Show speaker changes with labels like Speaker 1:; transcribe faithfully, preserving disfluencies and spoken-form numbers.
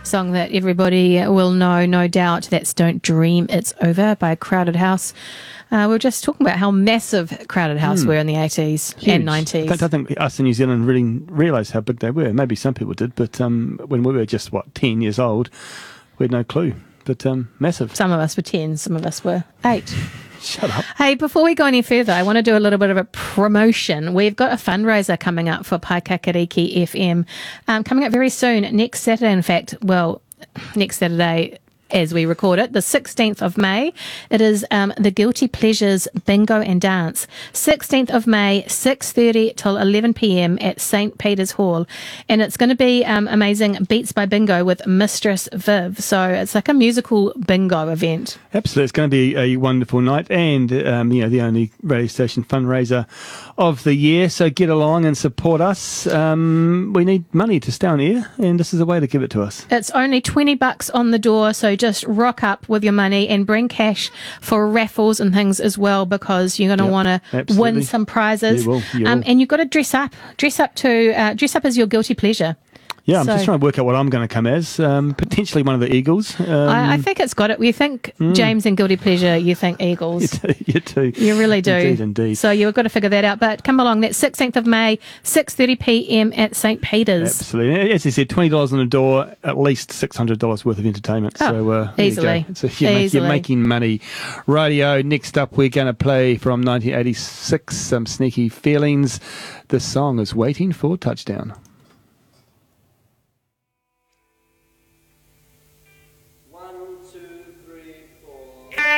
Speaker 1: song that everybody will know, no doubt. That's Don't Dream It's Over by Crowded House. Uh, we were just talking about how massive Crowded House
Speaker 2: Mm.
Speaker 1: were in the eighties
Speaker 2: Huge.
Speaker 1: and nineties.
Speaker 2: I don't think us in New Zealand really realised how big they were. Maybe some people did, but um, when we were just, what, ten years old, we had no clue. But um, massive.
Speaker 1: Some of us were ten, some of us were eight.
Speaker 2: Shut up.
Speaker 1: Hey, before we go any further, I want to do a little bit of a promotion. We've got a fundraiser coming up for Paikakariki F M, um, coming up very soon, next Saturday, in fact, well, next Saturday, as we record it, the sixteenth of May. It is um, the Guilty Pleasures Bingo and Dance. sixteenth of May, six thirty till eleven p.m. at Saint Peter's Hall. And it's going to be um, amazing Beats by Bingo with Mistress Viv. So it's like a musical bingo event.
Speaker 2: Absolutely. It's going to be a wonderful night and, um, you know, the only radio station fundraiser of the year. So get along and support us. Um, we need money to stay on air, and this is a way to give it to us.
Speaker 1: It's only twenty bucks on the door, so just rock up with your money and bring cash for raffles and things as well, because you're going to
Speaker 2: Yep,
Speaker 1: want to
Speaker 2: absolutely.
Speaker 1: win some prizes.
Speaker 2: You will, you
Speaker 1: um,
Speaker 2: will.
Speaker 1: and you've got to dress up. Dress up to uh, dress up as your guilty pleasure.
Speaker 2: Yeah, I'm
Speaker 1: So-
Speaker 2: just trying to work out what I'm going to come as. Um, potentially one of the Eagles. Um,
Speaker 1: I, I think it's got it. You think James and guilty pleasure, you think Eagles.
Speaker 2: you do. You do.
Speaker 1: You really do.
Speaker 2: Indeed, indeed.
Speaker 1: So you've got to figure that out. But come along, that's sixteenth of May, six thirty p.m. at Saint Peter's.
Speaker 2: Absolutely. As I said, twenty dollars on the door, at least six hundred dollars worth of entertainment.
Speaker 1: Oh,
Speaker 2: so uh, there you
Speaker 1: easily.
Speaker 2: go. So you're, make-
Speaker 1: Easily.
Speaker 2: you're making money. Radio, next up we're going to play from nineteen eighty-six, some Sneaky Feelings. The song is Waiting for Touchdown.